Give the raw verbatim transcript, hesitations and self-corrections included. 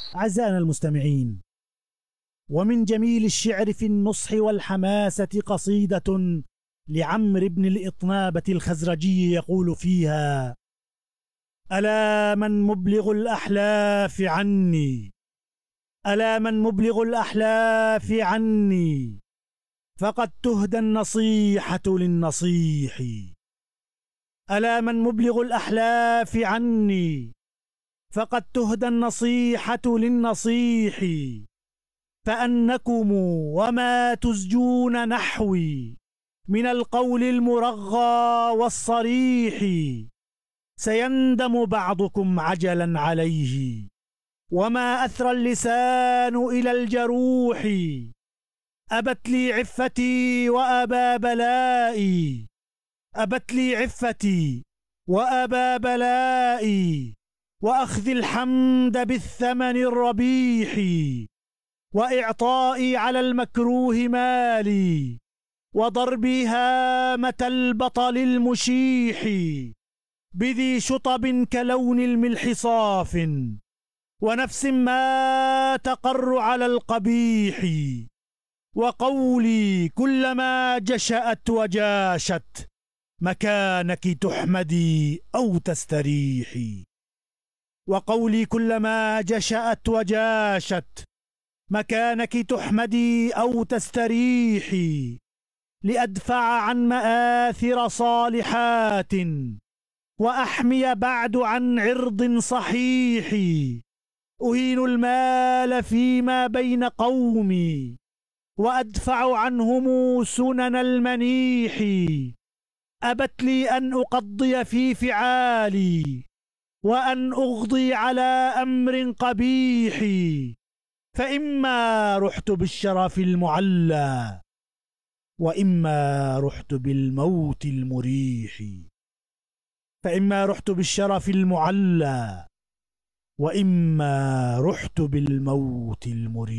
أعزائنا المستمعين، ومن جميل الشعر في النصح والحماسة قصيدة لعمرو بن الإطنابة الخزرجي يقول فيها: ألا من مبلغ الأحلاف عني، ألا من مبلغ الأحلاف عني، فقد تهدى النصيحة للنصيح. ألا من مبلغ الأحلاف عني، فقد تهدى النصيحة للنصيح. فأنكم وما تزجون نحوي من القول المرغى والصريح، سيندم بعضكم عجلا عليه، وما أثرى اللسان إلى الجروح. أبت لي عفتي وأبا بلائي، أبت لي عفتي وأبا بلائي، وأخذ الحمد بالثمن الربيح، وإعطائي على المكروه مالي، وضربي هامة البطل المشيح، بذي شطب كلون الملح صاف، ونفس ما تقر على القبيح. وقولي كلما جشأت وجاشت، مكانك تحمدي أو تستريحي. وقولي كلما جشأت وجاشت، مكانك تحمدي أو تستريحي، لأدفع عن مآثر صالحات، وأحمي بعد عن عرض صحيح. أهين المال فيما بين قومي، وأدفع عنهم سنن المنيح. أبت لي أن أقضي في فعالي، وأن أغضي على أمر قبيح. فإما رحت بالشرف المعلى، وإما رحت بالموت المريح. فإما رحت بالشرف المعلى، وإما رحت بالموت المريح.